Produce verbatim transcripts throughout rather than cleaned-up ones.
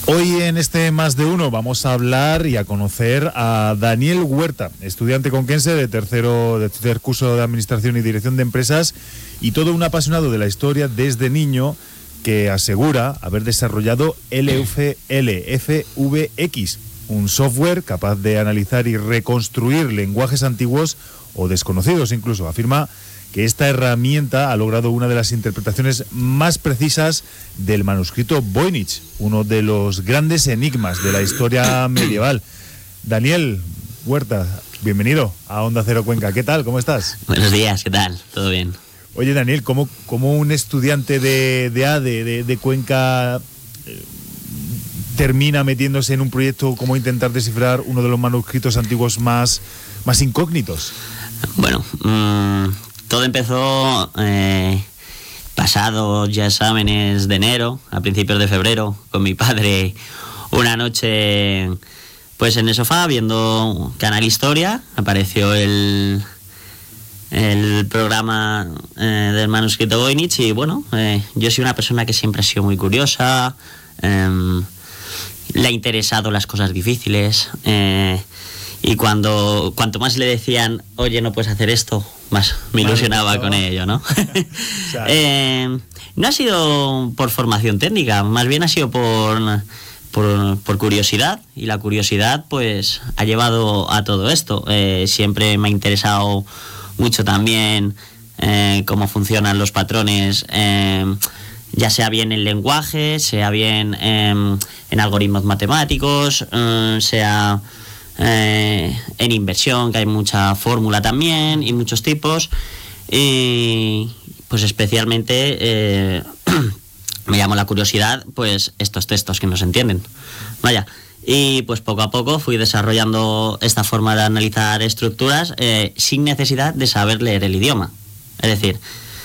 Hoy en este Más de Uno vamos a hablar y a conocer a Daniel Huerta, estudiante conquense de tercero de tercer curso de Administración y Dirección de Empresas y todo un apasionado de la historia desde niño, que asegura haber desarrollado L F V X, un software capaz de analizar y reconstruir lenguajes antiguos o desconocidos incluso. Afirma que esta herramienta ha logrado una de las interpretaciones más precisas del manuscrito Voynich, uno de los grandes enigmas de la historia medieval. Daniel Huerta, bienvenido a Onda Cero Cuenca. ¿Qué tal? ¿Cómo estás? Buenos días, ¿qué tal? ¿Todo bien? Oye, Daniel, ¿cómo, cómo un estudiante de, de A D E, de, de Cuenca, eh, termina metiéndose en un proyecto como intentar descifrar uno de los manuscritos antiguos más, más incógnitos? Bueno, mmm, todo empezó eh, pasados ya exámenes de enero, a principios de febrero, con mi padre una noche pues en el sofá viendo Canal Historia. Apareció el, el programa eh, del manuscrito Voynich y bueno, eh, yo soy una persona que siempre ha sido muy curiosa, eh, le ha interesado las cosas difíciles, eh, y cuando cuanto más le decían, oye, no puedes hacer esto, más me ilusionaba con ello, ¿no? eh, no ha sido por formación técnica, más bien ha sido por, por, por curiosidad, y la curiosidad pues ha llevado a todo esto. Eh, siempre me ha interesado mucho también eh, cómo funcionan los patrones, eh, ya sea bien en lenguaje, sea bien eh, en algoritmos matemáticos, eh, sea eh, en inversión, que hay mucha fórmula también y muchos tipos, y pues especialmente eh, me llamó la curiosidad pues estos textos que no se entienden. Vaya, y pues poco a poco fui desarrollando esta forma de analizar estructuras eh, sin necesidad de saber leer el idioma. Es decir,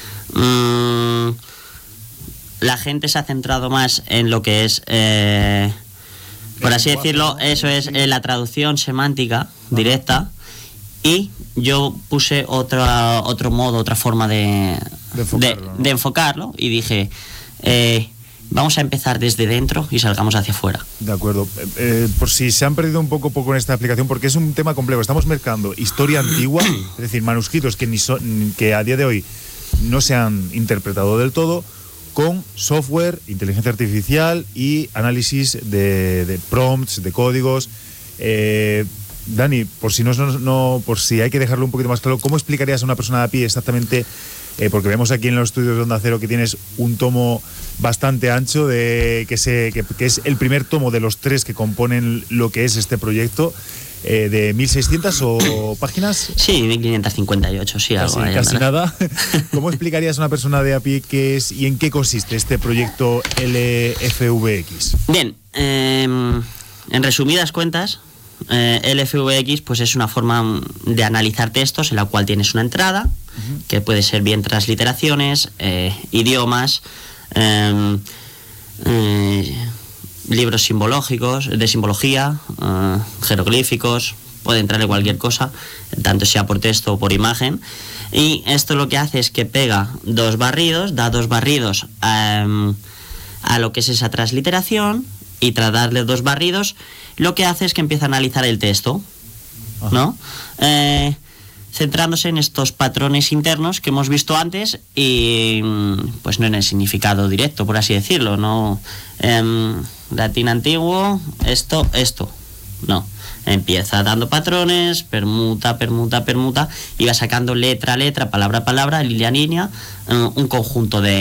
mmm, la gente se ha centrado más en lo que es, eh, por así decirlo, eso es eh, la traducción semántica directa, y yo puse otra, otro modo, otra forma de, de, enfocarlo, de, ¿no? de enfocarlo, y dije, eh, vamos a empezar desde dentro y salgamos hacia afuera. De acuerdo. Eh, eh, por si se han perdido un poco, poco en esta explicación, porque es un tema complejo. Estamos mezclando historia antigua, es decir, manuscritos que, ni son, que a día de hoy no se han interpretado del todo, con software, inteligencia artificial y análisis de, de prompts, de códigos. Eh, Dani, por si no, no, por si hay que dejarlo un poquito más claro, ¿cómo explicarías a una persona de a pie exactamente? Eh, porque vemos aquí en los estudios de Onda Cero que tienes un tomo bastante ancho, de que, se, que, que es el primer tomo de los tres que componen lo que es este proyecto. Eh, ¿De mil seiscientas o páginas? Sí, mil quinientas cincuenta y ocho, sí, algo. Casi, casi nada. ¿Cómo explicarías a una persona de a pie qué es y en qué consiste este proyecto L F V X? Bien, eh, en resumidas cuentas, eh, L F V X pues es una forma de analizar textos en la cual tienes una entrada, uh-huh, que puede ser bien transliteraciones, eh, idiomas, eh, eh, libros simbológicos, de simbología, uh, jeroglíficos, puede entrarle cualquier cosa, tanto sea por texto o por imagen. Y esto lo que hace es que pega dos barridos, da dos barridos um, a lo que es esa transliteración, y tras darle dos barridos, lo que hace es que empieza a analizar el texto, ¿no? Eh, centrándose en estos patrones internos que hemos visto antes, y pues no en el significado directo, por así decirlo, no eh, latín antiguo, esto, esto, no. Empieza dando patrones, permuta, permuta, permuta, y va sacando letra a letra, palabra a palabra, línea a línea, eh, un conjunto de